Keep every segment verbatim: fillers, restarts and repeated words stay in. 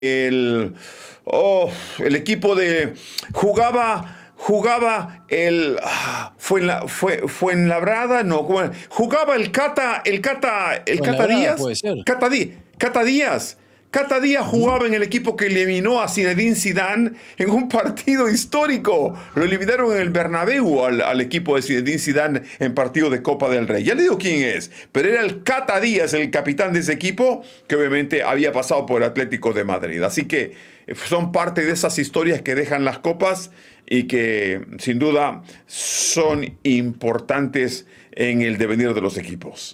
el, oh, el equipo de jugaba jugaba el ah, fue en la fue fue en Labrada, no, ¿cómo? Jugaba el Cata el Cata el Cata Fuenlabrada Díaz, puede ser. Cata, Dí- Cata Díaz. Cata Díaz Ujú. jugaba en el equipo que eliminó a Zinedine Zidane en un partido histórico. Lo eliminaron en el Bernabéu al, al equipo de Zinedine Zidane en partido de Copa del Rey. Ya le digo quién es, pero era el Cata Díaz, el capitán de ese equipo, que obviamente había pasado por el Atlético de Madrid. Así que eh, son parte de esas historias que dejan las copas y que sin duda son importantes en el devenir de los equipos.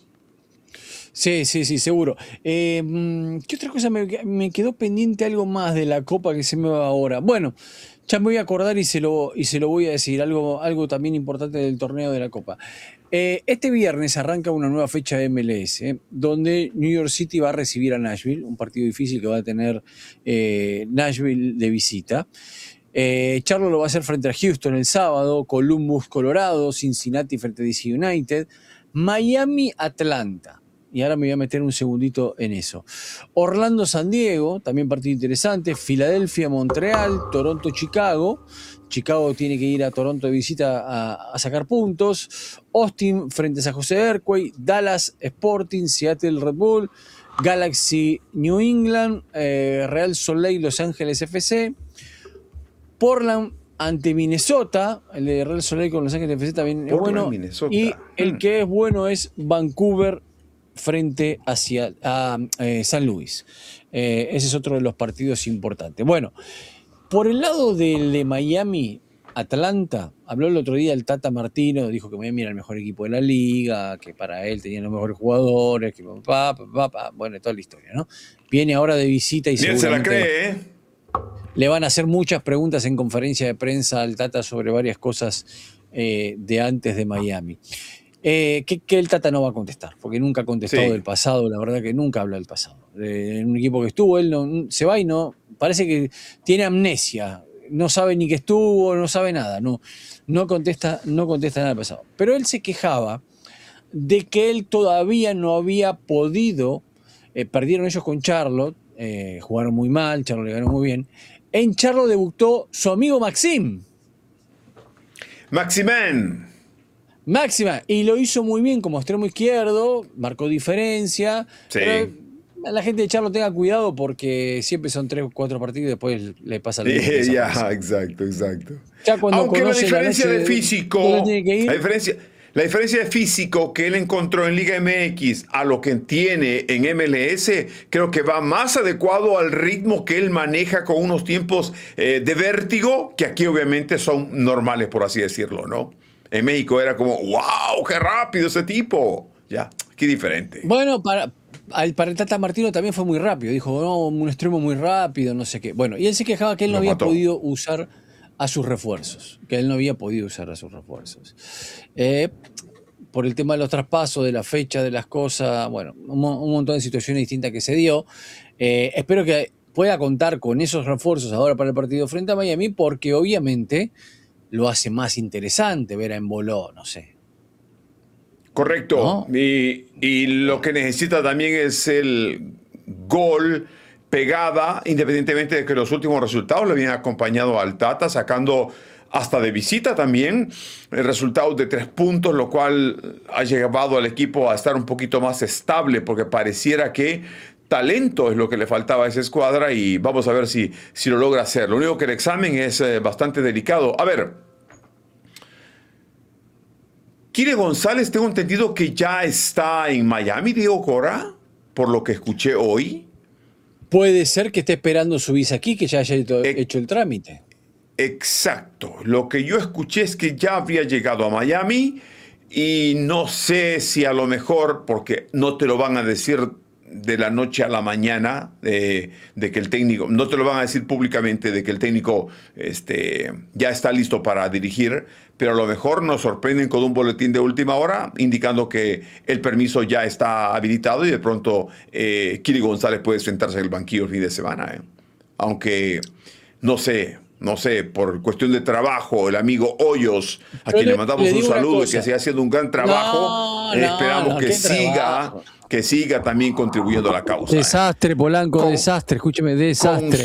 Sí, sí, sí, seguro. Eh, mm, ¿qué otra cosa me, me quedó pendiente algo más de la Copa que se me va ahora? Bueno, ya me voy a acordar y se lo, y se lo voy a decir, algo, algo también importante del torneo de la Copa. Eh, este viernes arranca una nueva fecha de M L S, eh, donde New York City va a recibir a Nashville, un partido difícil que va a tener eh, Nashville de visita. Eh, Charlotte lo va a hacer frente a Houston el sábado, Columbus, Colorado, Cincinnati frente a D C United, Miami, Atlanta. Y ahora me voy a meter un segundito en eso. Orlando, San Diego, también partido interesante. Filadelfia, Montreal, Toronto, Chicago. Chicago tiene que ir a Toronto de visita a, a sacar puntos. Austin frente a San José Earthquake. Dallas, Sporting, Seattle, Red Bull. Galaxy, New England. Eh, Real Salt Lake, Los Ángeles F C. Portland ante Minnesota, el de Real Salt Lake con Los Ángeles F C también es Portland, bueno. Y Minnesota. el Hmm. que es bueno es Vancouver frente hacia, a eh, San Luis. Eh, ese es otro de los partidos importantes. Bueno, por el lado del de Miami, Atlanta, habló el otro día el Tata Martino, dijo que Miami era el mejor equipo de la liga, que para él tenían los mejores jugadores, que papá, papá, papá, bueno, toda la historia, ¿no? Viene ahora de visita y Bien se la seguramente cree, ¿eh? le van a hacer muchas preguntas en conferencia de prensa al Tata sobre varias cosas eh, de antes de Miami. Eh, que, que el Tata no va a contestar, porque nunca ha contestado Sí. del pasado, la verdad que nunca habla del pasado. Eh, en un equipo que estuvo, él no, se va y no, parece que tiene amnesia, no sabe ni que estuvo, no sabe nada, no, no, contesta, no contesta nada del pasado. Pero él se quejaba de que él todavía no había podido, eh, perdieron ellos con Charlotte, eh, jugaron muy mal, Charlotte le ganó muy bien. En Charlotte debutó su amigo Maxim. Maximen. Máxima, y lo hizo muy bien como extremo izquierdo, marcó diferencia, Sí. pero la gente de Charlotte tenga cuidado porque siempre son tres o cuatro partidos y después le pasa lo mismo. Sí, ya, exacto, exacto. Ya cuando Aunque la conoce diferencia la noche de físico, dónde tiene que ir, la diferencia, la diferencia de físico que él encontró en Liga M X a lo que tiene en M L S, creo que va más adecuado al ritmo que él maneja con unos tiempos eh, de vértigo, que aquí obviamente son normales, por así decirlo, ¿no? En México era como, wow, qué rápido ese tipo. Ya, qué diferente. bueno, para, al, para el Tata Martino también fue muy rápido. Dijo, no, un extremo muy rápido, no sé qué. Bueno, y él se quejaba que él no Los había mató. podido usar a sus refuerzos, que él no había podido usar a sus refuerzos. Eh, por el tema de los traspasos, de la fecha, de las cosas, bueno, un, un montón de situaciones distintas que se dio. Eh, espero que pueda contar con esos refuerzos ahora para el partido frente a Miami, porque obviamente lo hace más interesante ver a Emboló, no sé. Correcto. ¿No? Y, y lo que necesita también es el gol, pegada, independientemente de que los últimos resultados le habían acompañado al Tata, sacando hasta de visita también el resultado de tres puntos, lo cual ha llevado al equipo a estar un poquito más estable, porque pareciera que talento es lo que le faltaba a esa escuadra y vamos a ver si, si lo logra hacer. Lo único que el examen es eh, bastante delicado. A ver, Kire González, tengo entendido que ya está en Miami, Diego Cora, por lo que escuché hoy. Puede ser que esté esperando su visa aquí, que ya haya E- hecho el trámite. exacto. Lo que yo escuché es que ya habría llegado a Miami y no sé si a lo mejor, porque no te lo van a decir de la noche a la mañana, de, de que el técnico, no te lo van a decir públicamente de que el técnico este, ya está listo para dirigir, pero a lo mejor nos sorprenden con un boletín de última hora indicando que el permiso ya está habilitado y de pronto eh, Kiri González puede sentarse en el banquillo el fin de semana. ¿eh? Aunque, no sé, no sé, por cuestión de trabajo, el amigo Hoyos, a Pero quien le le, mandamos le un digo una saludo y que cosa. sigue haciendo un gran trabajo, No, eh, no, esperamos no, que qué siga trabajo. que siga también contribuyendo a la causa. Desastre, Polanco, Con- desastre, escúcheme, desastre.